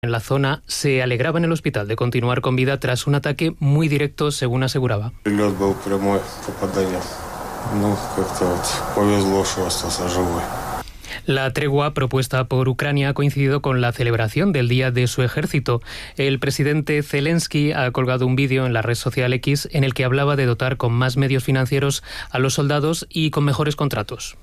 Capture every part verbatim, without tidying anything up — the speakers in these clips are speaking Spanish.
en la zona se alegraba en el hospital de continuar con vida tras un ataque muy directo, según aseguraba. La tregua propuesta por Ucrania ha coincidido con la celebración del Día de su Ejército. El presidente Zelensky ha colgado un vídeo en la red social X en el que hablaba de dotar con más medios financieros a los soldados y con mejores contratos.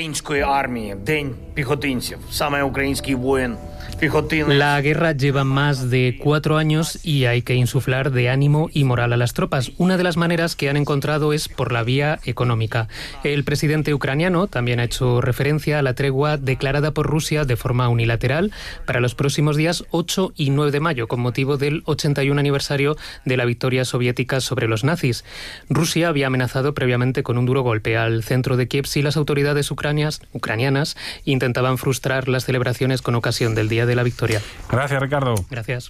La guerra lleva más de cuatro años y hay que insuflar de ánimo y moral a las tropas. Una de las maneras que han encontrado es por la vía económica. El presidente ucraniano también ha hecho referencia a la tregua declarada por Rusia de forma unilateral para los próximos días ocho y nueve de mayo, con motivo del ochenta y un aniversario de la victoria soviética sobre los nazis. Rusia había amenazado previamente con un duro golpe al centro de Kiev si las autoridades ucranianas, ucranianas intentaban frustrar las celebraciones con ocasión del Día de la Victoria. Gracias, Ricardo. Gracias.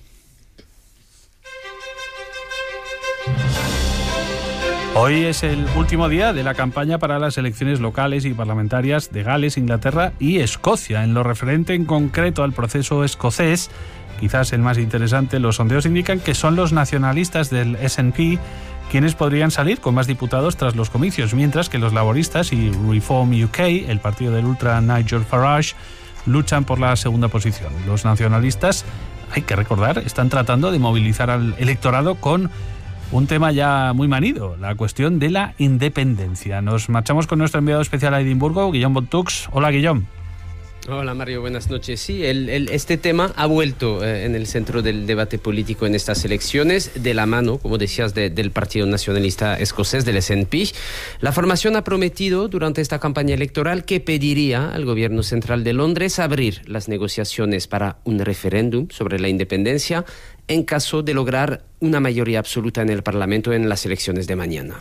Hoy es el último día de la campaña para las elecciones locales y parlamentarias de Gales, Inglaterra y Escocia. En lo referente en concreto al proceso escocés, quizás el más interesante, los sondeos indican que son los nacionalistas del S and P quienes podrían salir con más diputados tras los comicios, mientras que los laboristas y Reform U K, el partido del ultra Nigel Farage, luchan por la segunda posición. Los nacionalistas, hay que recordar, están tratando de movilizar al electorado con un tema ya muy manido, la cuestión de la independencia. Nos marchamos con nuestro enviado especial a Edimburgo, Guillaume Bontux. Hola, Guillaume. Hola Mario, buenas noches. Sí, el, el, este tema ha vuelto eh, en el centro del debate político en estas elecciones, de la mano, como decías, de, del Partido Nacionalista Escocés, del S and P. La formación ha prometido durante esta campaña electoral que pediría al gobierno central de Londres abrir las negociaciones para un referéndum sobre la independencia en caso de lograr una mayoría absoluta en el Parlamento en las elecciones de mañana.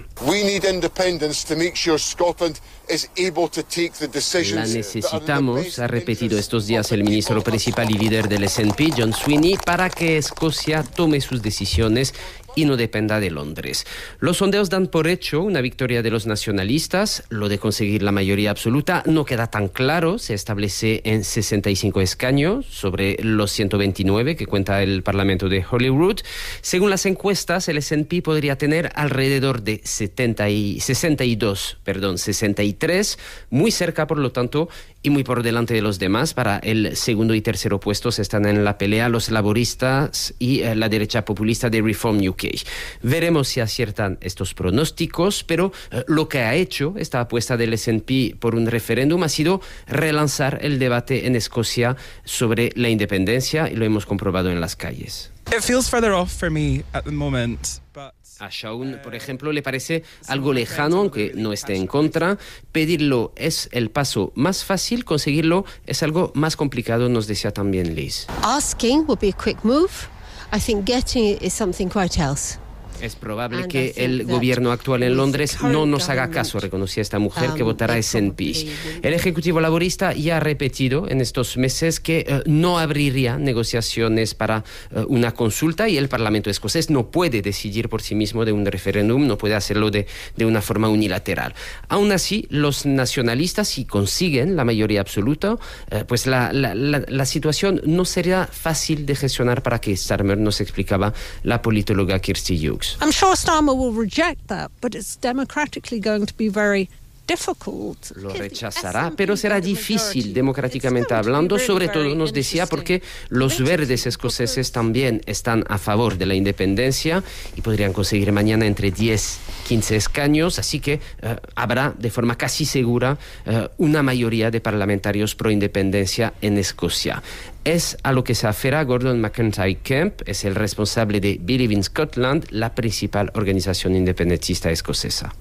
La necesitamos, ha repetido estos días el ministro principal y líder del S and P, John Sweeney, para que Escocia tome sus decisiones y no dependa de Londres. Los sondeos dan por hecho una victoria de los nacionalistas. Lo de conseguir la mayoría absoluta no queda tan claro. Se establece en sesenta y cinco escaños sobre los ciento veintinueve que cuenta el Parlamento de Holyrood. Según las encuestas, el S and P podría tener alrededor de setenta y, sesenta y dos, perdón, sesenta y tres, muy cerca, por lo tanto, y muy por delante de los demás. Para el segundo y tercero puestos están en la pelea los laboristas y eh, la derecha populista de Reform U K. Veremos si aciertan estos pronósticos, pero eh, lo que ha hecho esta apuesta del S and P por un referéndum ha sido relanzar el debate en Escocia sobre la independencia, y lo hemos comprobado en las calles. It feels further off for me at the moment, but a Shaun, por ejemplo, le parece algo lejano, aunque no esté en contra. Pedirlo es el paso más fácil, conseguirlo es algo más complicado, nos decía también Liz. Asking would be a quick move. I think getting it is something quite else. Es probable que el gobierno actual en Londres no nos haga caso, reconocía esta mujer que votará S and P. El Ejecutivo Laborista ya ha repetido en estos meses que uh, no abriría negociaciones para uh, una consulta, y el Parlamento escocés no puede decidir por sí mismo de un referéndum, no puede hacerlo de, de una forma unilateral. Aún así, los nacionalistas, si consiguen la mayoría absoluta, uh, pues la, la, la, la situación no sería fácil de gestionar para Keir Starmer, nos explicaba la politóloga Kirsty Hughes. I'm sure Starmer will reject that, but it's democratically going to be very difficult. Lo rechazará, pero será difícil democráticamente hablando, sobre todo, nos decía, porque los verdes escoceses también están a favor de la independencia y podrían conseguir mañana entre diez y quince escaños, así que uh, habrá de forma casi segura uh, una mayoría de parlamentarios pro independencia en Escocia. Es a lo que se afera Gordon McIntyre Kemp, es el responsable de Believe in Scotland, la principal organización independentista escocesa.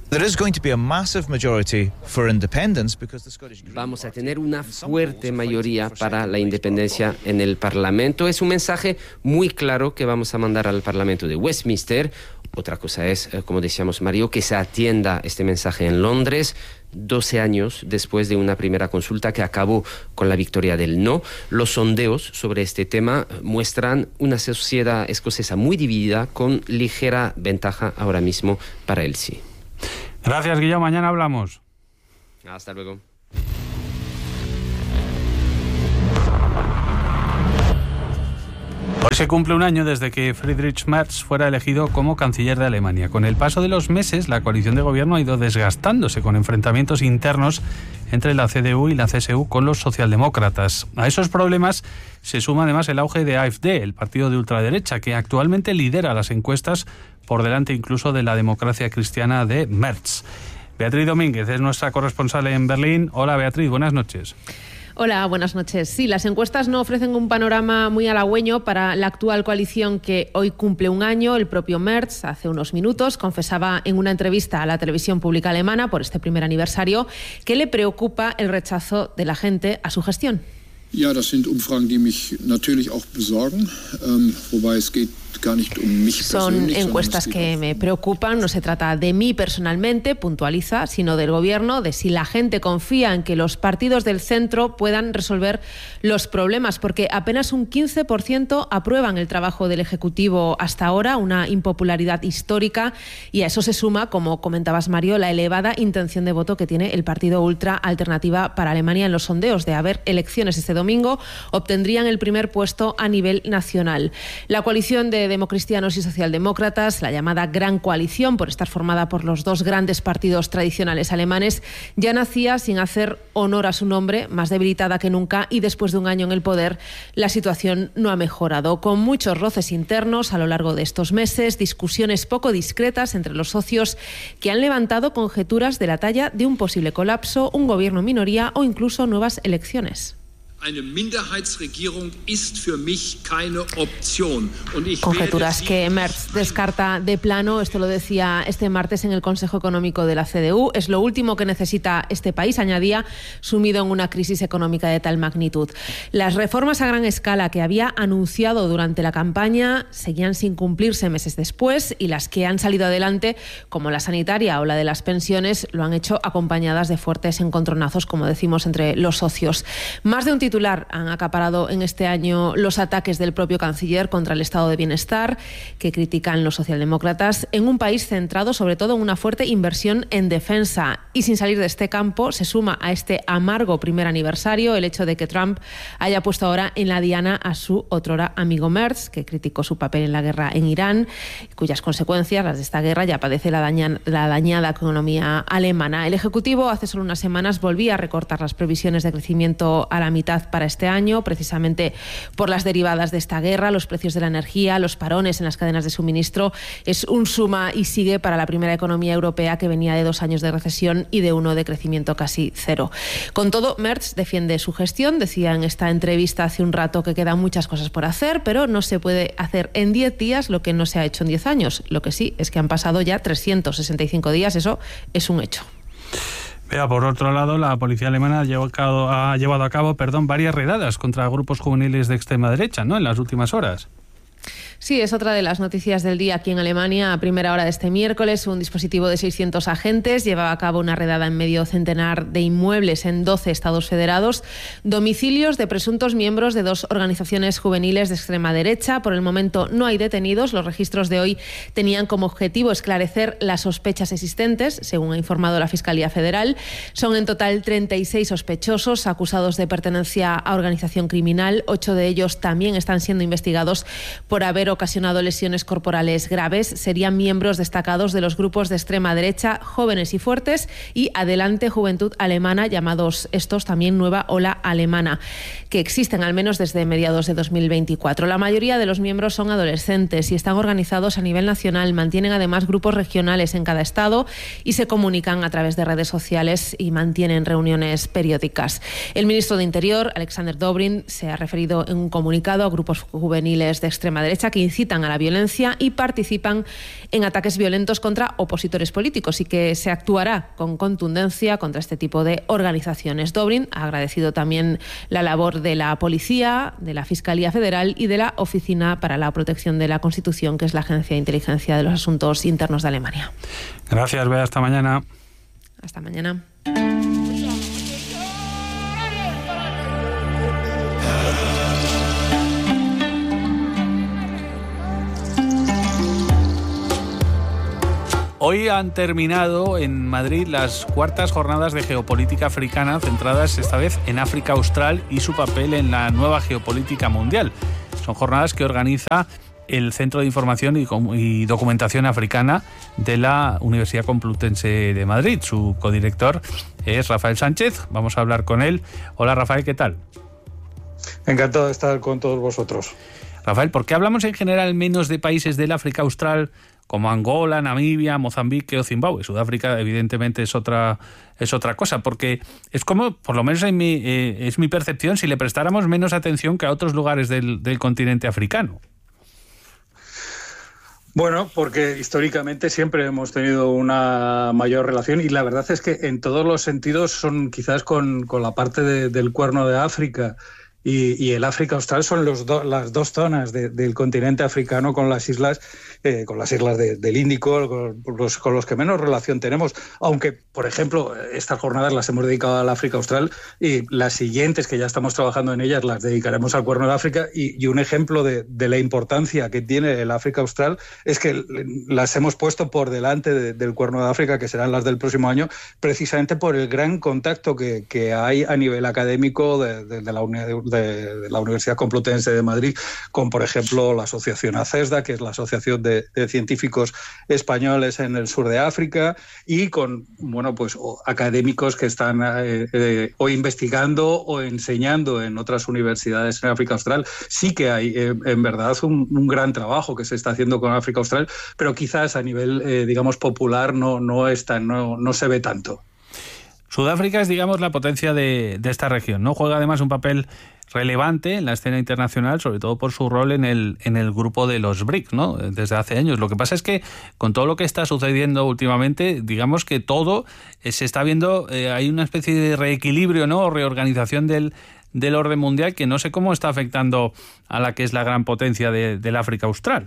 Vamos a tener una fuerte mayoría para la independencia en el Parlamento. Es un mensaje muy claro que vamos a mandar al Parlamento de Westminster. Otra cosa es, como decíamos Mario, que se atienda este mensaje en Londres, doce años después de una primera consulta que acabó con la victoria del no. Los sondeos sobre este tema muestran una sociedad escocesa muy dividida, con ligera ventaja ahora mismo para el sí. Gracias, Guillermo. Mañana hablamos. Hasta luego. Hoy se cumple un año desde que Friedrich Merz fuera elegido como canciller de Alemania. Con el paso de los meses, la coalición de gobierno ha ido desgastándose con enfrentamientos internos entre la C D U y la C S U con los socialdemócratas. A esos problemas se suma además el auge de AfD, el partido de ultraderecha, que actualmente lidera las encuestas por delante incluso de la democracia cristiana de Merz. Beatriz Domínguez es nuestra corresponsal en Berlín. Hola Beatriz, buenas noches. Hola, buenas noches. Sí, las encuestas no ofrecen un panorama muy halagüeño para la actual coalición que hoy cumple un año. El propio Merz, hace unos minutos, confesaba en una entrevista a la televisión pública alemana por este primer aniversario que le preocupa el rechazo de la gente a su gestión. Ja, das sind Umfragen, die mich natürlich auch besorgen, ähm, wobei es geht gar nicht um mich persönlich. Son encuestas que me preocupan, no se trata de mí personalmente, puntualiza, sino del gobierno, de si la gente confía en que los partidos del centro puedan resolver los problemas, porque apenas un quince por ciento aprueban el trabajo del Ejecutivo hasta ahora, una impopularidad histórica, y a eso se suma, como comentabas Mario, la elevada intención de voto que tiene el partido Ultra Alternativa para Alemania en los sondeos. De haber elecciones este domingo, obtendrían el primer puesto a nivel nacional. La coalición de democristianos y socialdemócratas, la llamada Gran Coalición, por estar formada por los dos grandes partidos tradicionales alemanes, ya nacía sin hacer honor a su nombre, más debilitada que nunca, y después de un año en el poder, la situación no ha mejorado, con muchos roces internos a lo largo de estos meses, discusiones poco discretas entre los socios que han levantado conjeturas de la talla de un posible colapso, un gobierno en minoría o incluso nuevas elecciones. Eine Minderheitsregierung ist für mich keine Option. Und ich Conjeturas que Merz descarta de plano. Esto lo decía este martes en el Consejo Económico de la C D U. Es lo último que necesita este país, añadía, sumido en una crisis económica de tal magnitud. Las reformas a gran escala que había anunciado durante la campaña seguían sin cumplirse meses después, y las que han salido adelante, como la sanitaria o la de las pensiones, lo han hecho acompañadas de fuertes encontronazos, como decimos, entre los socios. Más de un titular han acaparado en este año los ataques del propio canciller contra el estado de bienestar que critican los socialdemócratas en un país centrado sobre todo en una fuerte inversión en defensa. Y sin salir de este campo se suma a este amargo primer aniversario el hecho de que Trump haya puesto ahora en la diana a su otrora amigo Merz, que criticó su papel en la guerra en Irán, cuyas consecuencias, las de esta guerra, ya padece la, daña, la dañada economía alemana. El Ejecutivo hace solo unas semanas volvía a recortar las previsiones de crecimiento a la mitad para este año, precisamente por las derivadas de esta guerra, los precios de la energía, los parones en las cadenas de suministro. Es un suma y sigue para la primera economía europea que venía de dos años de recesión y de uno de crecimiento casi cero. Con todo, Merz defiende su gestión, decía en esta entrevista hace un rato que quedan muchas cosas por hacer, pero no se puede hacer en diez días lo que no se ha hecho en diez años. Lo que sí es que han pasado ya trescientos sesenta y cinco días, eso es un hecho. Vea, por otro lado, la policía alemana ha llevado a cabo, ha llevado a cabo perdón, varias redadas contra grupos juveniles de extrema derecha, ¿no?, en las últimas horas. Sí, es otra de las noticias del día aquí en Alemania. A primera hora de este miércoles, un dispositivo de seiscientos agentes llevaba a cabo una redada en medio centenar de inmuebles en doce estados federados, domicilios de presuntos miembros de dos organizaciones juveniles de extrema derecha. Por el momento no hay detenidos. Los registros de hoy tenían como objetivo esclarecer las sospechas existentes, según ha informado la Fiscalía Federal. Son en total treinta y seis sospechosos acusados de pertenencia a organización criminal. Ocho de ellos también están siendo investigados por haber ocasionado lesiones corporales graves. Serían miembros destacados de los grupos de extrema derecha Jóvenes y Fuertes y Adelante Juventud Alemana, llamados estos también Nueva Ola Alemana, que existen al menos desde mediados de dos mil veinticuatro. La mayoría de los miembros son adolescentes y están organizados a nivel nacional. Mantienen además grupos regionales en cada estado y se comunican a través de redes sociales y mantienen reuniones periódicas. El ministro de Interior, Alexander Dobrindt, se ha referido en un comunicado a grupos juveniles de extrema derecha que incitan a la violencia y participan en ataques violentos contra opositores políticos, y que se actuará con contundencia contra este tipo de organizaciones. Dobrindt ha agradecido también la labor de la Policía, de la Fiscalía Federal y de la Oficina para la Protección de la Constitución, que es la agencia de inteligencia de los asuntos internos de Alemania. Gracias, Bea. Hasta mañana. Hasta mañana. Hoy han terminado en Madrid las cuartas jornadas de geopolítica africana, centradas esta vez en África Austral y su papel en la nueva geopolítica mundial. Son jornadas que organiza el Centro de Información y Documentación Africana de la Universidad Complutense de Madrid. Su codirector es Rafael Sánchez. Vamos a hablar con él. Hola, Rafael, ¿qué tal? Encantado de estar con todos vosotros. Rafael, ¿por qué hablamos en general menos de países del África Austral como Angola, Namibia, Mozambique o Zimbabue? Sudáfrica, evidentemente, es otra es otra cosa, porque es como, por lo menos en mi, eh, es mi percepción, si le prestáramos menos atención que a otros lugares del, del continente africano. Bueno, porque históricamente siempre hemos tenido una mayor relación y la verdad es que en todos los sentidos son quizás con, con la parte de, del Cuerno de África y, y el África Austral son los do, las dos zonas de, del continente africano con las islas, eh, con las islas de, del Índico, con los, con los que menos relación tenemos. Aunque, por ejemplo, estas jornadas las hemos dedicado al África Austral y las siguientes, que ya estamos trabajando en ellas, las dedicaremos al Cuerno de África. Y, y un ejemplo de, de la importancia que tiene el África Austral es que las hemos puesto por delante de, del Cuerno de África, que serán las del próximo año, precisamente por el gran contacto que, que hay a nivel académico de, de, de la unidad De, de la Universidad Complutense de Madrid, con, por ejemplo, la asociación ACESDA, que es la Asociación de, de Científicos Españoles en el sur de África, y con, bueno, pues académicos que están eh, eh, o investigando o enseñando en otras universidades en África Austral. Sí que hay, eh, en verdad, un, un gran trabajo que se está haciendo con África Austral, pero quizás a nivel, eh, digamos, popular no, no, está, no, no se ve tanto. Sudáfrica es, digamos, la potencia de, de esta región, ¿no? Juega además un papel relevante en la escena internacional, sobre todo por su rol en el en el grupo de los B R I C S, ¿no? Desde hace años. Lo que pasa es que con todo lo que está sucediendo últimamente, digamos que todo eh, se está viendo, eh, hay una especie de reequilibrio, ¿no? O reorganización del, del orden mundial que no sé cómo está afectando a la que es la gran potencia de, del África Austral.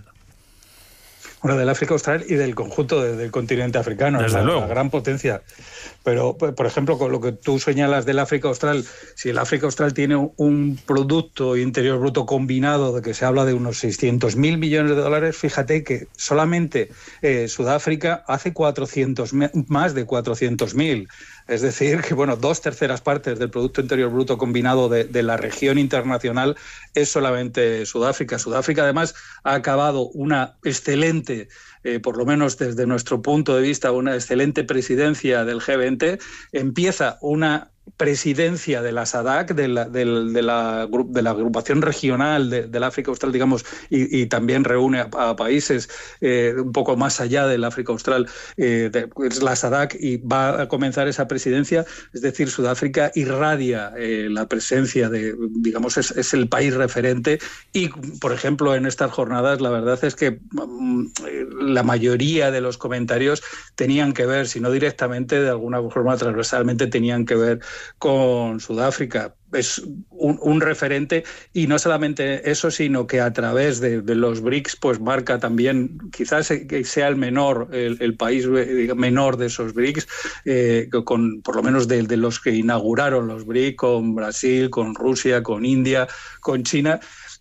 Bueno, del África Austral y del conjunto de, del continente africano, desde la, luego, la gran potencia. Pero, por ejemplo, con lo que tú señalas del África Austral, si el África Austral tiene un Producto Interior Bruto combinado de que se habla de unos seiscientos mil millones de dólares, fíjate que solamente eh, Sudáfrica hace cuatrocientos, más de cuatrocientos mil. Es decir, que bueno, dos terceras partes del Producto Interior Bruto combinado de, de la región internacional es solamente Sudáfrica. Sudáfrica, además, ha acabado una excelente, eh, por lo menos desde nuestro punto de vista, una excelente presidencia del G veinte. Empieza una presidencia de la SADC, de la, de, de la, de la agrupación regional de, del África Austral, digamos, y, y también reúne a, a países eh, un poco más allá del África Austral, eh, de, es la SADC, y va a comenzar esa presidencia. Es decir, Sudáfrica irradia eh, la presencia de, digamos, es, es el país referente. Y, por ejemplo, en estas jornadas, la verdad es que um, la mayoría de los comentarios tenían que ver, si no directamente, de alguna forma transversalmente, tenían que ver con Sudáfrica. Es un, un referente, y no solamente eso, sino que a través de, de los B R I C S pues marca también, quizás que sea el menor, el, el país menor de esos B R I C S, eh, con, por lo menos de, de los que inauguraron los B R I C S, con Brasil, con Rusia, con India, con China.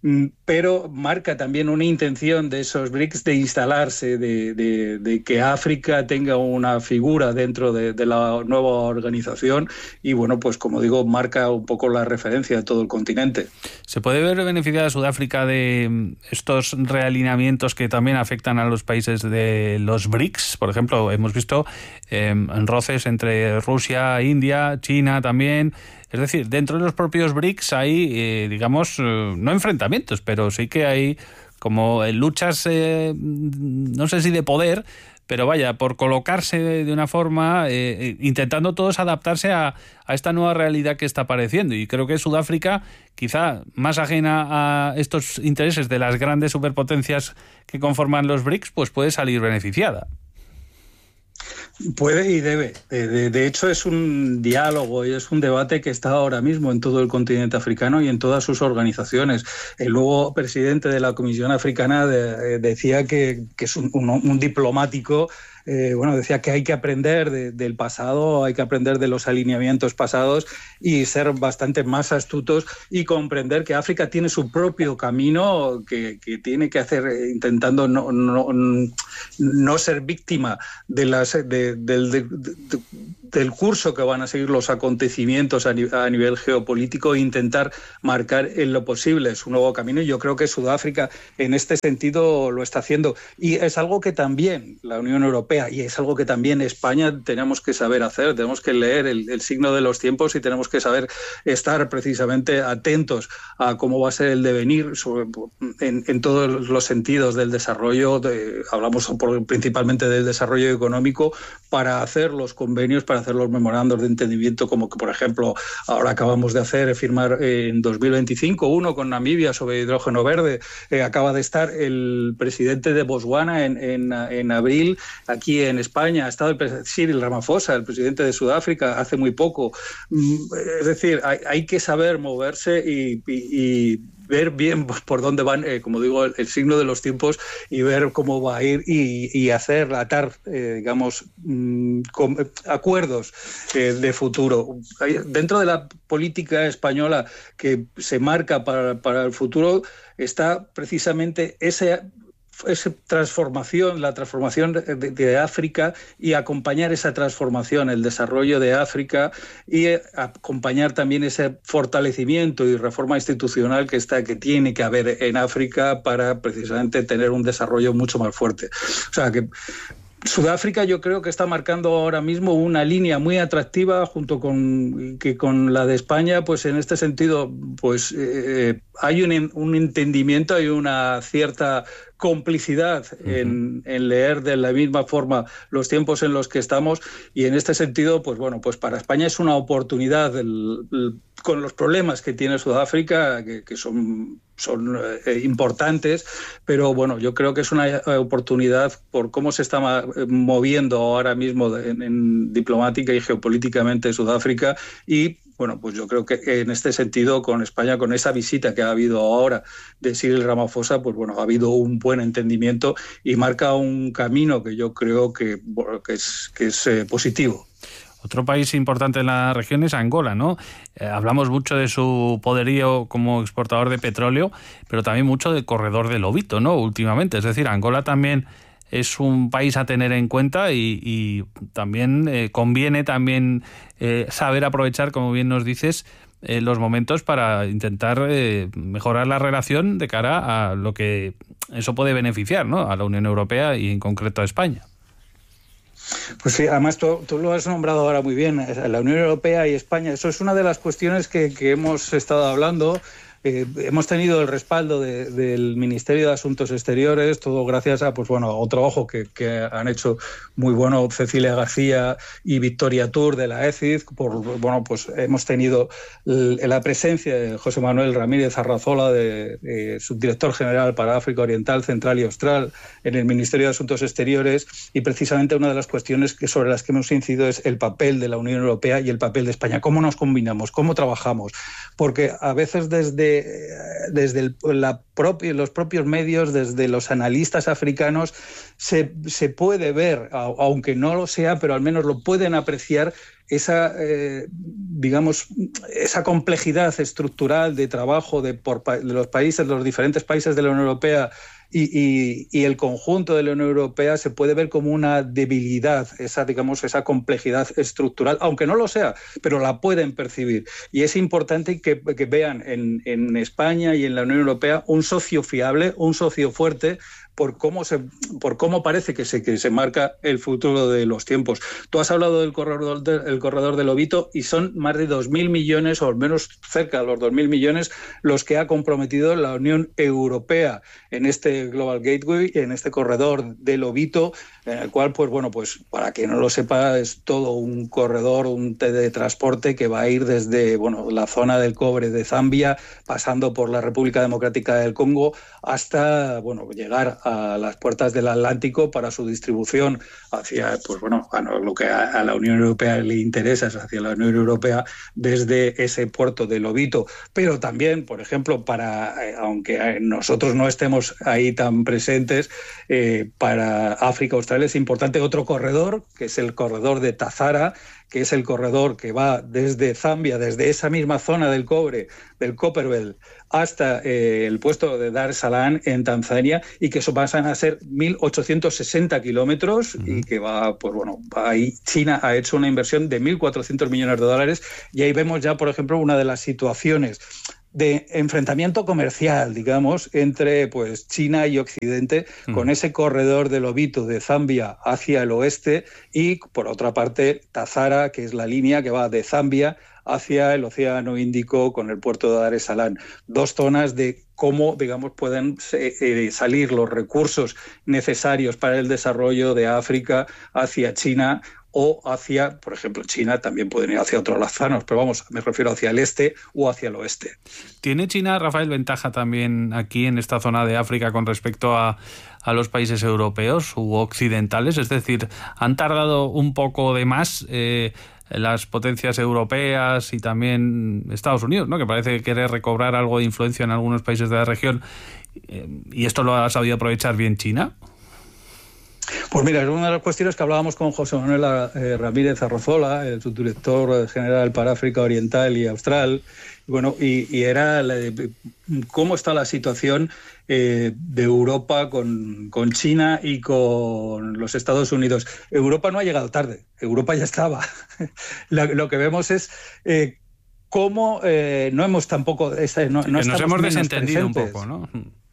Pero marca también una intención de esos B R I C S de instalarse, de, de, de que África tenga una figura dentro de, de la nueva organización, y bueno, pues como digo, marca un poco la referencia de todo el continente. ¿Se puede ver beneficiada Sudáfrica de estos realineamientos que también afectan a los países de los B R I C S? Por ejemplo, hemos visto eh, roces entre Rusia, India, China también. Es decir, dentro de los propios B R I C S hay, eh, digamos, eh, no enfrentamientos, pero sí que hay como luchas, eh, no sé si de poder, pero vaya, por colocarse de una forma, eh, intentando todos adaptarse a, a esta nueva realidad que está apareciendo. Y creo que Sudáfrica, quizá más ajena a estos intereses de las grandes superpotencias que conforman los B R I C S, pues puede salir beneficiada. Puede y debe. De, de hecho, es un diálogo y es un debate que está ahora mismo en todo el continente africano y en todas sus organizaciones. El nuevo presidente de la Comisión Africana de, decía que, que es un, un, un diplomático. Eh, bueno, decía que hay que aprender de, del pasado, hay que aprender de los alineamientos pasados y ser bastante más astutos y comprender que África tiene su propio camino que, que tiene que hacer, intentando no, no, no ser víctima de las, de, de, de, de, del curso que van a seguir los acontecimientos a, ni, a nivel geopolítico e intentar marcar en lo posible su nuevo camino. Y yo creo que Sudáfrica en este sentido lo está haciendo. Y es algo que también la Unión Europea y es algo que también España tenemos que saber hacer. Tenemos que leer el, el signo de los tiempos y tenemos que saber estar precisamente atentos a cómo va a ser el devenir sobre, en, en todos los sentidos del desarrollo. De, hablamos por, principalmente del desarrollo económico para hacer los convenios, para hacer los memorandos de entendimiento, como que, por ejemplo, ahora acabamos de hacer, firmar en dos mil veinticinco uno con Namibia sobre hidrógeno verde. Eh, acaba de estar el presidente de Botswana en, en, en abril aquí en España. Ha estado el Cyril Ramaphosa, el presidente de Sudáfrica, hace muy poco. Es decir, hay, hay que saber moverse y, y, y ver bien por dónde van, eh, como digo, el, el signo de los tiempos y ver cómo va a ir y, y hacer, atar, eh, digamos, mmm, con, eh, acuerdos eh, de futuro. Dentro de la política española que se marca para, para el futuro está precisamente ese... esa transformación, la transformación de, de África y acompañar esa transformación, el desarrollo de África y acompañar también ese fortalecimiento y reforma institucional que está, que tiene que haber en África para precisamente tener un desarrollo mucho más fuerte. O sea que Sudáfrica yo creo que está marcando ahora mismo una línea muy atractiva junto con que con la de España, pues en este sentido pues eh, hay un, un entendimiento, hay una cierta complicidad en, en leer de la misma forma los tiempos en los que estamos y en este sentido pues bueno, pues para España es una oportunidad el, el, con los problemas que tiene Sudáfrica que, que son son eh, importantes, pero bueno, yo creo que es una oportunidad por cómo se está moviendo ahora mismo en, en diplomática y geopolíticamente Sudáfrica y bueno, pues yo creo que en este sentido con España, con esa visita que ha habido ahora de Cyril Ramaphosa, pues bueno, ha habido un buen entendimiento y marca un camino que yo creo que, bueno, que es, que es eh, positivo. Otro país importante en la región es Angola, ¿no? Eh, hablamos mucho de su poderío como exportador de petróleo, pero también mucho del corredor del Lobito, ¿no? Últimamente, es decir, Angola también es un país a tener en cuenta y, y también eh, conviene también eh, saber aprovechar, como bien nos dices, eh, los momentos para intentar eh, mejorar la relación de cara a lo que eso puede beneficiar, ¿no? A la Unión Europea y en concreto a España. Pues sí, además tú, tú lo has nombrado ahora muy bien, la Unión Europea y España, eso es una de las cuestiones que, que hemos estado hablando. Eh, hemos tenido el respaldo de, del Ministerio de Asuntos Exteriores, todo gracias a pues bueno a un trabajo que, que han hecho muy bueno Cecilia García y Victoria Tour de la E C I D. Por, bueno, pues hemos tenido el, la presencia de José Manuel Ramírez Arrazola, de, de subdirector general para África Oriental, Central y Austral en el Ministerio de Asuntos Exteriores, y precisamente una de las cuestiones que, sobre las que hemos incidido es el papel de la Unión Europea y el papel de España. ¿Cómo nos combinamos? ¿Cómo trabajamos? Porque a veces desde desde el, la propia, los propios medios, desde los analistas africanos, se, se puede ver, aunque no lo sea, pero al menos lo pueden apreciar, esa, eh, digamos, esa complejidad estructural de trabajo de, por, de los países, los diferentes países de la Unión Europea y, y, y el conjunto de la Unión Europea se puede ver como una debilidad, esa, digamos, esa complejidad estructural, aunque no lo sea, pero la pueden percibir. Y es importante que, que vean en, en España y en la Unión Europea un socio fiable, un socio fuerte, por cómo se por cómo parece que se que se marca el futuro de los tiempos. Tú has hablado del corredor del el corredor del Lobito y son más de dos mil millones, o al menos cerca de los dos mil millones, los que ha comprometido la Unión Europea en este Global Gateway, en este corredor del Lobito, en el cual, pues bueno, pues para quien no lo sepa, es todo un corredor, un T de transporte que va a ir desde, bueno, la zona del cobre de Zambia, pasando por la República Democrática del Congo, hasta, bueno, llegar a las puertas del Atlántico para su distribución hacia, pues bueno, a lo que a, a la Unión Europea le interesa es hacia la Unión Europea desde ese puerto de Lobito. Pero también, por ejemplo, para, aunque nosotros no estemos ahí ahí tan presentes, eh, para África Austral es importante otro corredor, que es el corredor de Tazara, que es el corredor que va desde Zambia, desde esa misma zona del cobre, del Copperbelt, hasta eh, el puesto de Dar es Salaam en Tanzania, y que eso pasan a ser mil ochocientos sesenta kilómetros, uh-huh. y que va, pues bueno, ahí China ha hecho una inversión de mil cuatrocientos millones de dólares, y ahí vemos ya, por ejemplo, una de las situaciones de enfrentamiento comercial, digamos, entre pues China y Occidente, mm. con ese corredor del Lobito de Zambia hacia el oeste, y por otra parte Tazara, que es la línea que va de Zambia hacia el Océano Índico con el puerto de Dar es Salaam. Dos zonas de cómo, digamos, pueden eh, salir los recursos necesarios para el desarrollo de África hacia China, o hacia, por ejemplo, China también pueden ir hacia otros lazanos, pero vamos, me refiero hacia el este o hacia el oeste. ¿Tiene China, Rafael, ventaja también aquí en esta zona de África con respecto a, a los países europeos u occidentales? Es decir, ¿han tardado un poco de más eh, las potencias europeas y también Estados Unidos, ¿no?, que parece querer recobrar algo de influencia en algunos países de la región, eh, y esto lo ha sabido aprovechar bien China? Pues mira, es una de las cuestiones que hablábamos con José Manuel eh, Ramírez Arrozola, el subdirector general para África Oriental y Austral, bueno, y, y era la de, cómo está la situación eh, de Europa con, con China y con los Estados Unidos. Europa no ha llegado tarde, Europa ya estaba. lo, lo que vemos es eh, cómo eh, no hemos tampoco... Esta, no, no nos hemos desentendido presentes. un poco, ¿no?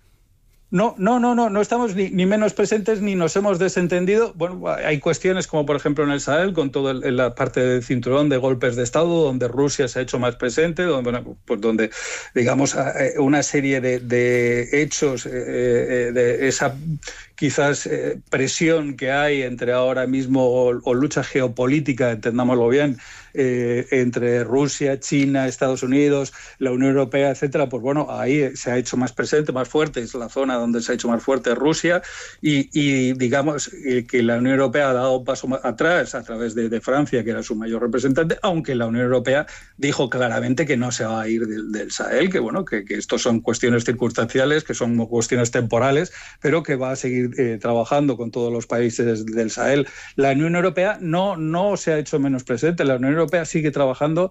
No, no, no, no, no estamos ni, ni menos presentes ni nos hemos desentendido. Bueno, hay cuestiones como, por ejemplo, en el Sahel, con toda la parte del cinturón de golpes de Estado, donde Rusia se ha hecho más presente, donde, bueno, pues donde digamos, una serie de, de hechos, eh, de esa quizás eh, presión que hay entre ahora mismo, o, o lucha geopolítica, entendámoslo bien, eh, entre Rusia, China, Estados Unidos, la Unión Europea, etcétera, pues bueno, ahí se ha hecho más presente, más fuerte, es la zona donde se ha hecho más fuerte Rusia, y, y digamos eh, que la Unión Europea ha dado un paso atrás a través de, de Francia, que era su mayor representante, aunque la Unión Europea dijo claramente que no se va a ir del, del Sahel, que bueno, que, que esto son cuestiones circunstanciales, que son cuestiones temporales, pero que va a seguir eh, trabajando con todos los países del Sahel. La Unión Europea no, no se ha hecho menos presente, la Unión Europea sigue trabajando,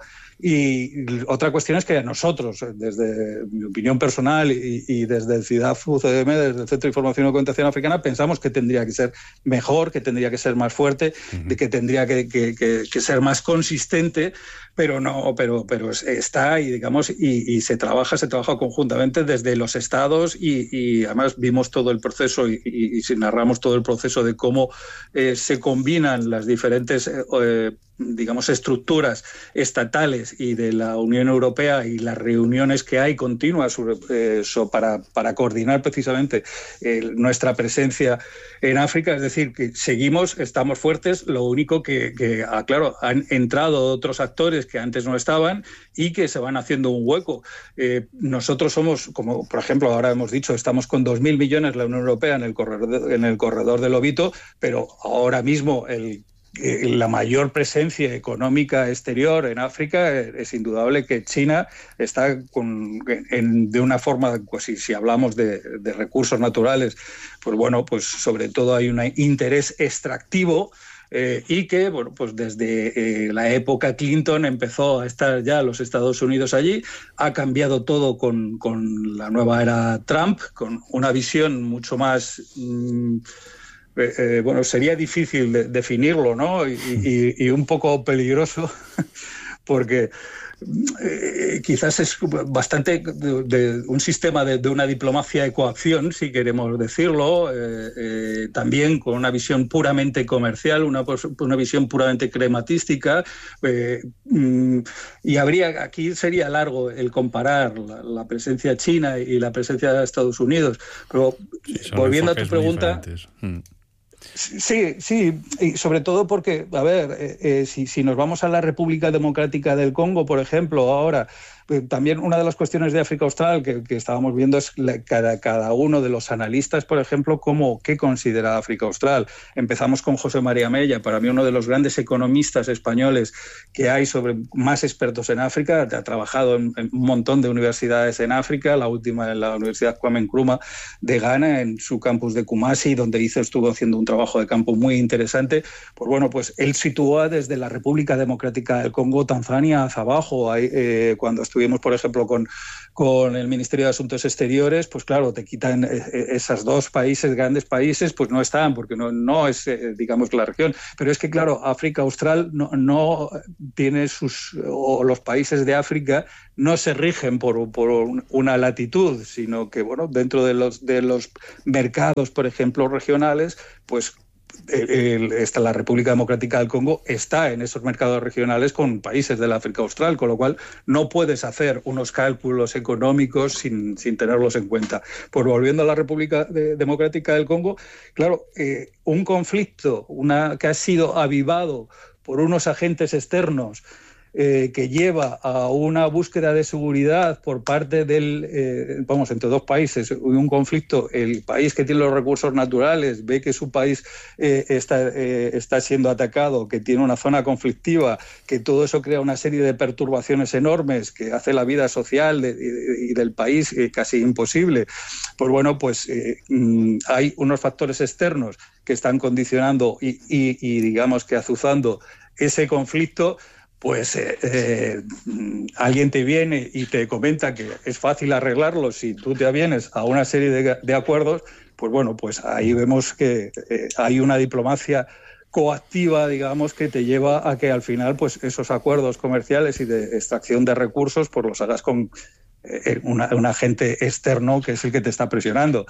y otra cuestión es que a nosotros, desde mi opinión personal y, y desde el CIDAF U C D M, desde el Centro de Información y Documentación Africana, pensamos que tendría que ser mejor, que tendría que ser más fuerte, uh-huh. de que tendría que, que, que, que ser más consistente, pero no, pero, pero está y digamos y, y se trabaja, se trabaja conjuntamente desde los estados, y, y además vimos todo el proceso y, y, y narramos todo el proceso de cómo eh, se combinan las diferentes eh, digamos estructuras estatales y de la Unión Europea, y las reuniones que hay continuas eh, so, para, para coordinar precisamente eh, nuestra presencia en África. Es decir, que seguimos, estamos fuertes, lo único que, que ah, claro, han entrado otros actores que antes no estaban y que se van haciendo un hueco. Eh, nosotros somos, como por ejemplo ahora hemos dicho, estamos con dos mil millones la Unión Europea en el corredor, en el corredor del Lobito, pero ahora mismo el la mayor presencia económica exterior en África es indudable que China está con, en, de una forma, pues si, si hablamos de, de recursos naturales, pues bueno, pues sobre todo hay un interés extractivo. Eh, y que, bueno, pues desde eh, la época Clinton empezó a estar ya los Estados Unidos allí, ha cambiado todo con, con la nueva era Trump, con una visión mucho más... Mmm, Eh, eh, bueno, sería difícil de, definirlo, ¿no? Y, y, y un poco peligroso, porque eh, quizás es bastante de, de un sistema de, de una diplomacia de coacción, si queremos decirlo, eh, eh, también con una visión puramente comercial, una, una visión puramente crematística, eh, y habría, aquí sería largo el comparar la, la presencia china y la presencia de Estados Unidos, pero sí, volviendo a tu pregunta... Sí, sí, y sobre todo porque, a ver, eh, eh, si, si nos vamos a la República Democrática del Congo, por ejemplo, ahora, también una de las cuestiones de África Austral que, que estábamos viendo es la, cada, cada uno de los analistas, por ejemplo, cómo, qué considera África Austral. Empezamos con José María Mella, para mí uno de los grandes economistas españoles que hay, sobre más expertos en África. Ha trabajado en, en un montón de universidades en África, la última en la Universidad Kwame Nkrumah de Ghana, en su campus de Kumasi, donde hizo, estuvo haciendo un trabajo de campo muy interesante. Pues bueno, pues él situó desde la República Democrática del Congo, Tanzania, hacia abajo. Ahí, eh, cuando estuvimos, por ejemplo, con, con el Ministerio de Asuntos Exteriores, pues claro, te quitan eh, esas dos países, grandes países, pues no están, porque no, no es, eh, digamos, la región. Pero es que, claro, África Austral no, no tiene sus, o los países de África no se rigen por, por una latitud, sino que, bueno, dentro de los, de los mercados, por ejemplo, regionales, pues El, esta, la República Democrática del Congo está en esos mercados regionales con países del África Austral, con lo cual no puedes hacer unos cálculos económicos sin, sin tenerlos en cuenta. Pues volviendo a la República de, Democrática del Congo, claro, eh, un conflicto una, que ha sido avivado por unos agentes externos Eh, que lleva a una búsqueda de seguridad por parte del, eh, vamos, entre dos países, un conflicto, el país que tiene los recursos naturales ve que su país eh, está, eh, está siendo atacado, que tiene una zona conflictiva, que todo eso crea una serie de perturbaciones enormes, que hace la vida social de, de, y del país eh, casi imposible. Pues bueno, pues eh, hay unos factores externos que están condicionando y, y, y digamos que azuzando ese conflicto. Pues eh, eh, alguien te viene y te comenta que es fácil arreglarlo si tú te avienes a una serie de, de acuerdos, pues bueno, pues ahí vemos que eh, hay una diplomacia coactiva, digamos, que te lleva a que al final pues esos acuerdos comerciales y de extracción de recursos pues los hagas con eh, una, un agente externo que es el que te está presionando.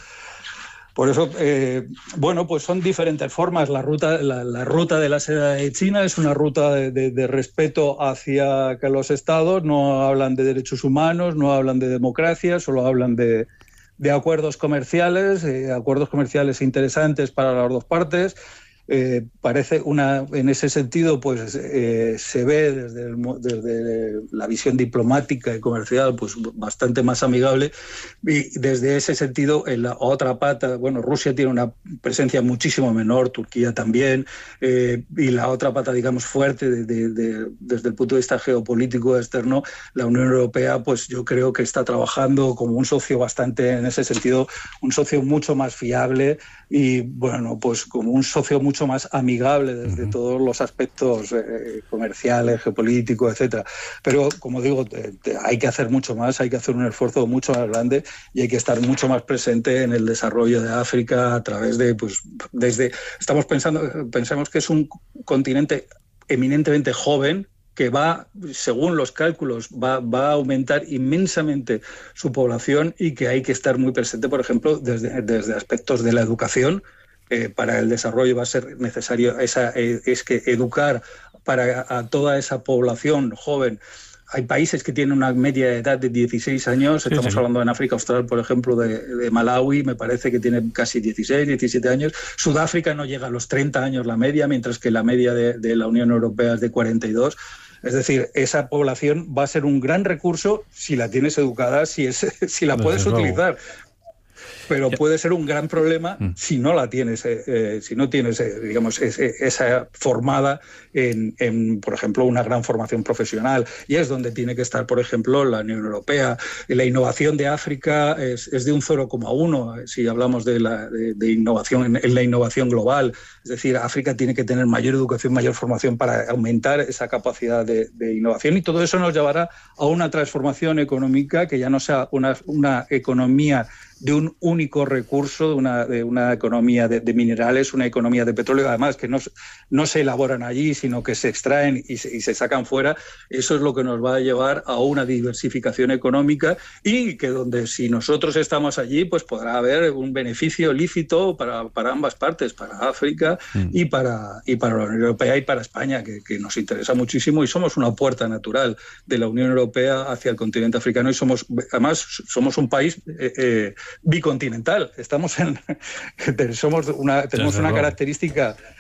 Por eso, eh, bueno, pues son diferentes formas. La ruta, la, la ruta de la seda de China es una ruta de, de, de respeto hacia que los estados no hablan de derechos humanos, no hablan de democracia, solo hablan de, de acuerdos comerciales, eh, acuerdos comerciales interesantes para las dos partes. Eh, parece una, en ese sentido, pues eh, se ve desde, el, desde la visión diplomática y comercial, pues bastante más amigable, y desde ese sentido, en la otra pata, bueno, Rusia tiene una presencia muchísimo menor, Turquía también, eh, y la otra pata, digamos, fuerte de, de, de, desde el punto de vista geopolítico externo, la Unión Europea, pues yo creo que está trabajando como un socio bastante, en ese sentido, un socio mucho más fiable y, bueno, pues como un socio mucho más amigable desde uh-huh. todos los aspectos eh, comerciales, geopolíticos, etcétera. Pero, como digo, te, te, hay que hacer mucho más, hay que hacer un esfuerzo mucho más grande y hay que estar mucho más presente en el desarrollo de África a través de, pues, desde, estamos pensando, pensamos que es un continente eminentemente joven, que va, según los cálculos, va, va a aumentar inmensamente su población y que hay que estar muy presente, por ejemplo, desde, desde aspectos de la educación. Eh, para el desarrollo va a ser necesario esa, eh, es que educar para a toda esa población joven. Hay países que tienen una media de edad de dieciséis años, estamos sí, sí. hablando en África Austral, por ejemplo, de, de Malawi, me parece que tiene casi dieciséis, diecisiete años. Sudáfrica no llega a los treinta años la media, mientras que la media de, de la Unión Europea es de cuarenta y dos. Es decir, esa población va a ser un gran recurso si la tienes educada, si, es, si la puedes Desde utilizar. Luego. Pero puede ser un gran problema mm. si no la tienes, eh, eh, si no tienes, eh, digamos, es, eh, esa formada en, en, por ejemplo, una gran formación profesional. Y es donde tiene que estar, por ejemplo, la Unión Europea. La innovación de África es, es de un cero coma uno, si hablamos de, la, de, de innovación en, en la innovación global. Es decir, África tiene que tener mayor educación, mayor formación para aumentar esa capacidad de, de innovación. Y todo eso nos llevará a una transformación económica que ya no sea una, una economía de un único recurso, de una, de una economía de, de minerales, una economía de petróleo, además que no, no se elaboran allí, sino que se extraen y se, y se sacan fuera. Eso es lo que nos va a llevar a una diversificación económica y que donde si nosotros estamos allí, pues podrá haber un beneficio lícito para, para ambas partes, para África mm. y, para, y para la Unión Europea y para España, que, que nos interesa muchísimo y somos una puerta natural de la Unión Europea hacia el continente africano y somos, además, somos un país eh, eh, bicontinental. Estamos en somos una tenemos una característica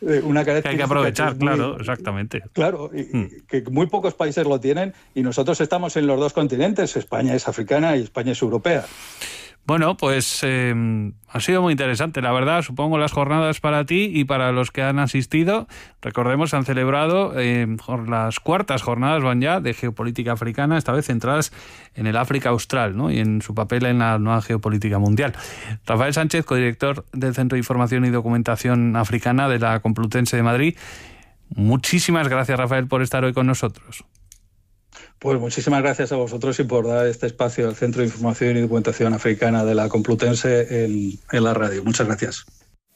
una característica que hay que aprovechar, que muy, claro, exactamente. Claro, y, mm. que muy pocos países lo tienen y nosotros estamos en los dos continentes, España es africana y España es europea. Bueno, pues eh, ha sido muy interesante, la verdad. Supongo las jornadas para ti y para los que han asistido. Recordemos, se han celebrado eh, las cuartas jornadas, van ya, de geopolítica africana, esta vez centradas en el África Austral, ¿no? Y en su papel en la nueva geopolítica mundial. Rafael Sánchez, codirector del Centro de Información y Documentación Africana de la Complutense de Madrid. Muchísimas gracias, Rafael, por estar hoy con nosotros. Pues muchísimas gracias a vosotros y por dar este espacio al Centro de Información y Documentación Africana de la Complutense en, en la radio. Muchas gracias.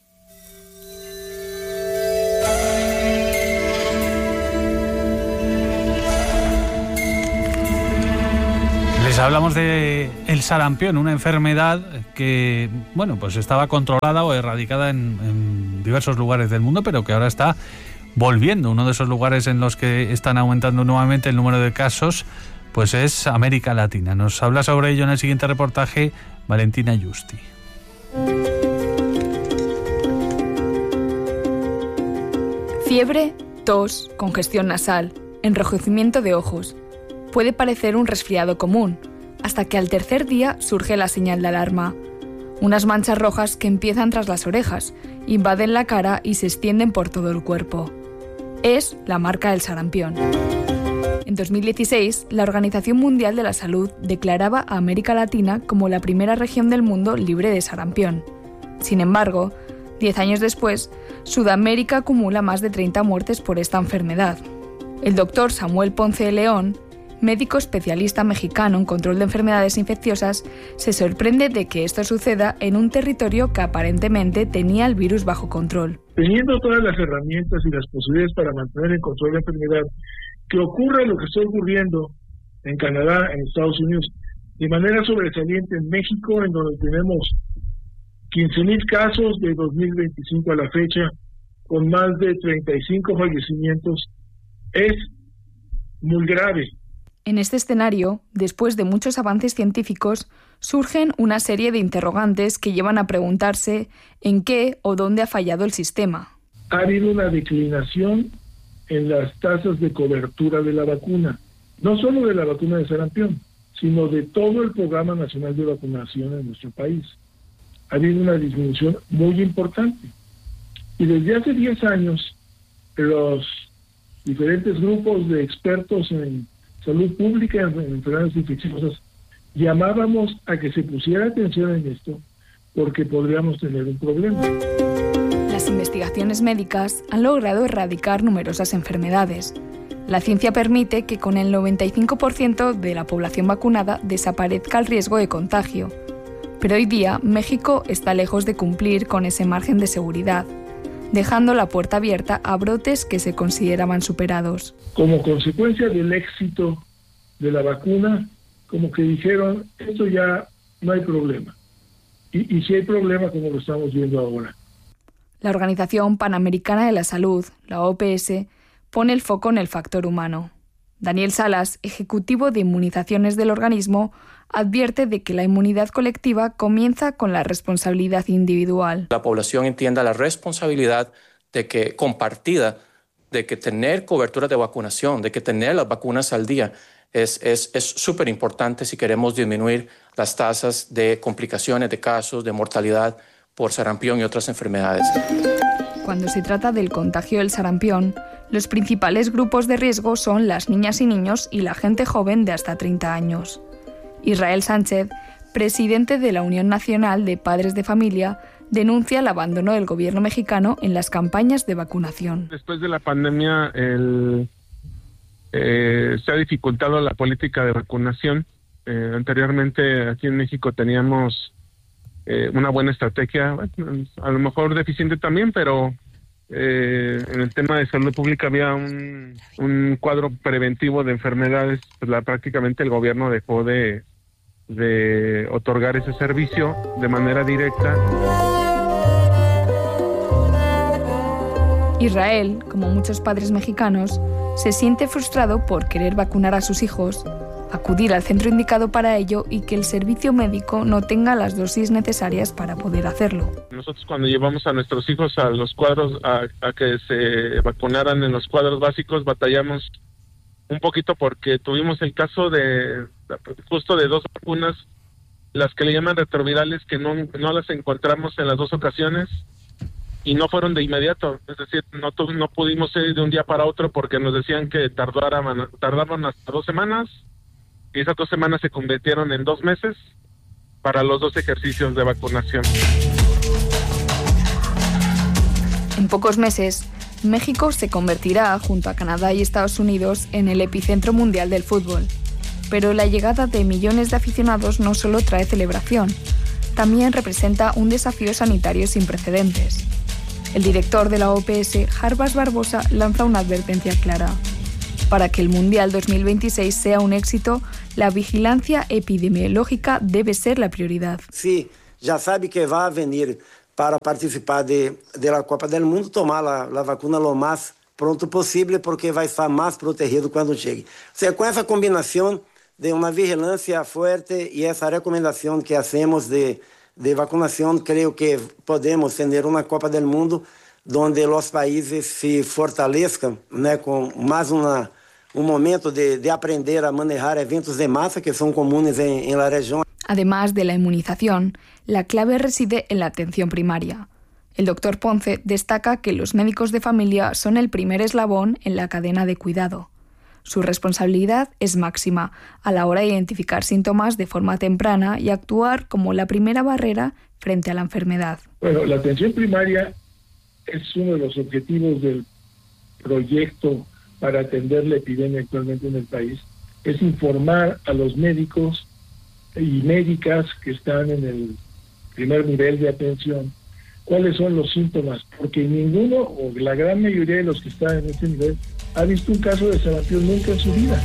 Les hablamos de el sarampión, una enfermedad que, bueno, pues estaba controlada o erradicada en, en diversos lugares del mundo, pero que ahora está volviendo. Uno de esos lugares en los que están aumentando nuevamente el número de casos, pues es América Latina. Nos habla sobre ello en el siguiente reportaje Valentina Yusti. Fiebre, tos, congestión nasal, enrojecimiento de ojos. Puede parecer un resfriado común, hasta que al tercer día surge la señal de alarma. Unas manchas rojas que empiezan tras las orejas, invaden la cara y se extienden por todo el cuerpo. Es la marca del sarampión. En dos mil dieciséis, la Organización Mundial de la Salud declaraba a América Latina como la primera región del mundo libre de sarampión. Sin embargo, diez años después, Sudamérica acumula más de treinta muertes por esta enfermedad. El doctor Samuel Ponce de León, médico especialista mexicano en control de enfermedades infecciosas, se sorprende de que esto suceda en un territorio que aparentemente tenía el virus bajo control. Teniendo todas las herramientas y las posibilidades para mantener el control de la enfermedad, que ocurra lo que está ocurriendo en Canadá, en Estados Unidos, de manera sobresaliente en México, en donde tenemos quince mil casos de dos mil veinticinco a la fecha, con más de treinta y cinco fallecimientos, es muy grave. En este escenario, después de muchos avances científicos, surgen una serie de interrogantes que llevan a preguntarse en qué o dónde ha fallado el sistema. Ha habido una declinación en las tasas de cobertura de la vacuna, no solo de la vacuna de sarampión, sino de todo el Programa Nacional de Vacunación en nuestro país. Ha habido una disminución muy importante. Y desde hace diez años, los diferentes grupos de expertos en salud pública, en enfermedades infecciosas, llamábamos a que se pusiera atención en esto, porque podríamos tener un problema. Las investigaciones médicas han logrado erradicar numerosas enfermedades. La ciencia permite que con el noventa y cinco por ciento de la población vacunada desaparezca el riesgo de contagio. Pero hoy día México está lejos de cumplir con ese margen de seguridad, dejando la puerta abierta a brotes que se consideraban superados. Como consecuencia del éxito de la vacuna, como que dijeron, esto ya no hay problema. Y, y sí hay problema, como lo estamos viendo ahora. La Organización Panamericana de la Salud, la O P S, pone el foco en el factor humano. Daniel Salas, ejecutivo de inmunizaciones del organismo, advierte de que la inmunidad colectiva comienza con la responsabilidad individual. La población entienda la responsabilidad de que compartida, de que tener cobertura de vacunación, de que tener las vacunas al día es es es súper importante si queremos disminuir las tasas de complicaciones, de casos, de mortalidad por sarampión y otras enfermedades. Cuando se trata del contagio del sarampión, los principales grupos de riesgo son las niñas y niños y la gente joven de hasta treinta años. Israel Sánchez, presidente de la Unión Nacional de Padres de Familia, denuncia el abandono del gobierno mexicano en las campañas de vacunación. Después de la pandemia el, eh, se ha dificultado la política de vacunación. Eh, anteriormente aquí en México teníamos eh, una buena estrategia, bueno, a lo mejor deficiente también, pero eh, en el tema de salud pública había un, un cuadro preventivo de enfermedades. Pues la, prácticamente el gobierno dejó de, de otorgar ese servicio de manera directa. Israel, como muchos padres mexicanos, se siente frustrado por querer vacunar a sus hijos, acudir al centro indicado para ello y que el servicio médico no tenga las dosis necesarias para poder hacerlo. Nosotros cuando llevamos a nuestros hijos a los cuadros, a, a que se vacunaran en los cuadros básicos, batallamos un poquito porque tuvimos el caso de justo de dos vacunas, las que le llaman retrovirales, que no, no las encontramos en las dos ocasiones y no fueron de inmediato, es decir, no, tu, no pudimos ir de un día para otro porque nos decían que tardaran, tardaban hasta dos semanas y esas dos semanas se convirtieron en dos meses para los dos ejercicios de vacunación. En pocos meses, México se convertirá, junto a Canadá y Estados Unidos, en el epicentro mundial del fútbol. Pero la llegada de millones de aficionados no solo trae celebración, también representa un desafío sanitario sin precedentes. El director de la O P S, Jarbas Barbosa, lanza una advertencia clara. Para que el Mundial dos mil veintiséis sea un éxito, la vigilancia epidemiológica debe ser la prioridad. Sí, ya sabe que va a venir para participar de, de la Copa del Mundo, tomar la, la vacuna lo más pronto posible, porque vai estar más protegido cuando llegue. O sea, con esa combinación de una vigilancia fuerte y esa recomendación que hacemos de, de vacunación, creo que podemos tener una Copa del Mundo donde los países se fortalezcan, né, con más una, un momento de, de aprender a manejar eventos de masa que son comunes en, en la región. Además de la inmunización, la clave reside en la atención primaria. El doctor Ponce destaca que los médicos de familia son el primer eslabón en la cadena de cuidado. Su responsabilidad es máxima a la hora de identificar síntomas de forma temprana y actuar como la primera barrera frente a la enfermedad. Bueno, la atención primaria es uno de los objetivos del proyecto para atender la epidemia actualmente en el país. Es informar a los médicos y médicas que están en el primer nivel de atención cuáles son los síntomas, porque ninguno o la gran mayoría de los que están en este nivel ha visto un caso de sarampión nunca en su vida.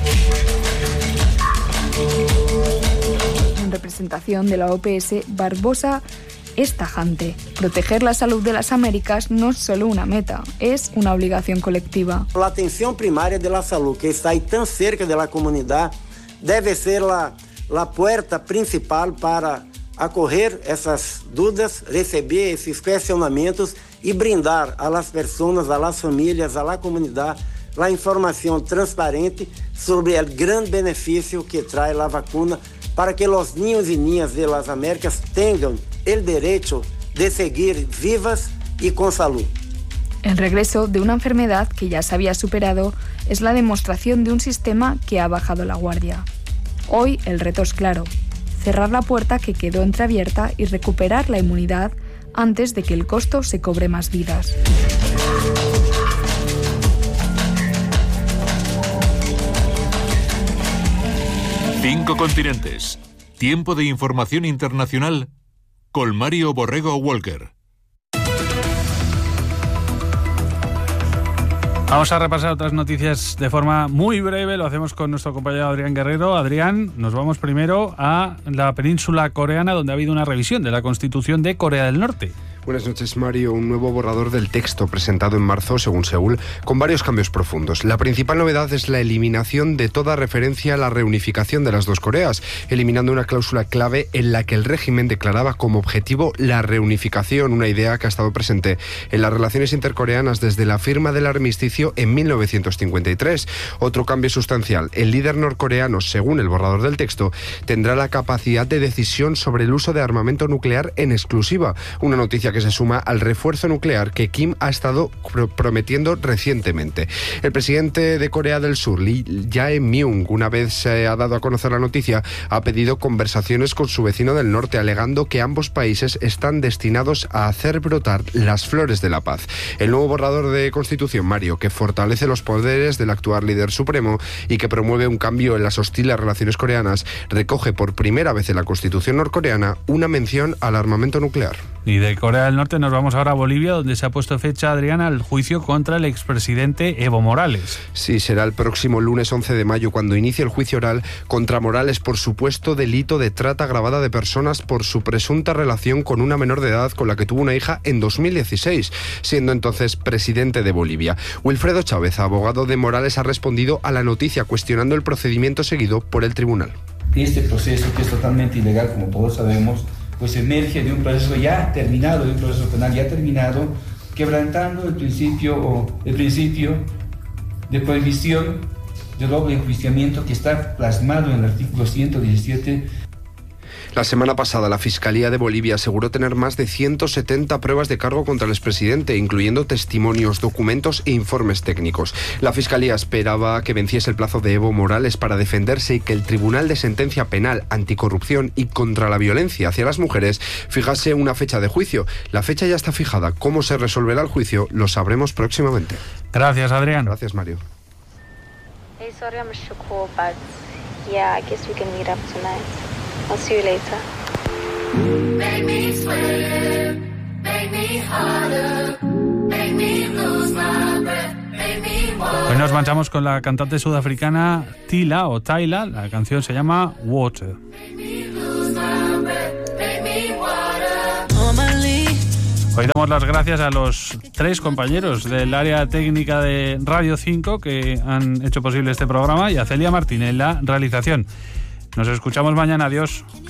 En representación de la O P S, Barbosa es tajante. Proteger la salud de las Américas no es solo una meta, es una obligación colectiva. La atención primaria de la salud, que está ahí tan cerca de la comunidad, debe ser la, la puerta principal para acolher essas dúvidas, receber esses questionamentos e brindar a las personas, a las famílias, a la comunidad la información transparente sobre el gran beneficio que trae la vacuna para que los niños y niñas de las Américas tengan el derecho de seguir vivas y con salud. El regreso de una enfermedad que ya se había superado es la demostración de un sistema que ha bajado la guardia. Hoy el reto es claro: cerrar la puerta que quedó entreabierta y recuperar la inmunidad antes de que el costo se cobre más vidas. Cinco continentes. Tiempo de información internacional con Mario Borrego Walker. Vamos a repasar otras noticias de forma muy breve. Lo hacemos con nuestro compañero Adrián Guerrero. Adrián, nos vamos primero a la península coreana, donde ha habido una revisión de la Constitución de Corea del Norte. Buenas noches, Mario. Un nuevo borrador del texto presentado en marzo, según Seúl, con varios cambios profundos. La principal novedad es la eliminación de toda referencia a la reunificación de las dos Coreas, eliminando una cláusula clave en la que el régimen declaraba como objetivo la reunificación, una idea que ha estado presente en las relaciones intercoreanas desde la firma del armisticio en mil novecientos cincuenta y tres. Otro cambio sustancial: el líder norcoreano, según el borrador del texto, tendrá la capacidad de decisión sobre el uso de armamento nuclear en exclusiva, una noticia que se suma al refuerzo nuclear que Kim ha estado pro- prometiendo recientemente. El presidente de Corea del Sur, Lee Jae-myung, una vez se ha dado a conocer la noticia, ha pedido conversaciones con su vecino del norte, alegando que ambos países están destinados a hacer brotar las flores de la paz. El nuevo borrador de Constitución, Mario, que fortalece los poderes del actual líder supremo y que promueve un cambio en las hostiles relaciones coreanas, recoge por primera vez en la Constitución norcoreana una mención al armamento nuclear. Y de Corea Corea del Norte nos vamos ahora a Bolivia, donde se ha puesto fecha, Adriana, al juicio contra el expresidente Evo Morales. Sí, será el próximo lunes once de mayo cuando inicie el juicio oral contra Morales por supuesto delito de trata agravada de personas por su presunta relación con una menor de edad con la que tuvo una hija en dos mil dieciséis, siendo entonces presidente de Bolivia. Wilfredo Chávez, abogado de Morales, ha respondido a la noticia cuestionando el procedimiento seguido por el tribunal. Este proceso, que es totalmente ilegal, como todos sabemos, pues emerge de un proceso ya terminado, de un proceso penal ya terminado, quebrantando el principio, o el principio de prohibición de doble enjuiciamiento que está plasmado en el artículo ciento diecisiete. La semana pasada, la Fiscalía de Bolivia aseguró tener más de ciento setenta pruebas de cargo contra el expresidente, incluyendo testimonios, documentos e informes técnicos. La Fiscalía esperaba que venciese el plazo de Evo Morales para defenderse y que el Tribunal de Sentencia Penal, Anticorrupción y contra la Violencia hacia las Mujeres fijase una fecha de juicio. La fecha ya está fijada. ¿Cómo se resolverá el juicio? Lo sabremos próximamente. Gracias, Adrián. Gracias, Mario. Hey, sorry I missed your call, but yeah, I guess we can meet up tonight. I'll see you later. Make me sweat, make me harder, make me lose my breath, make me water. Hoy nos manchamos con la cantante sudafricana Tila o Tyla. La canción se llama Water. Hoy damos las gracias a los tres compañeros del área técnica de Radio cinco que han hecho posible este programa y a Celia Martín en la realización. Nos escuchamos mañana. Adiós.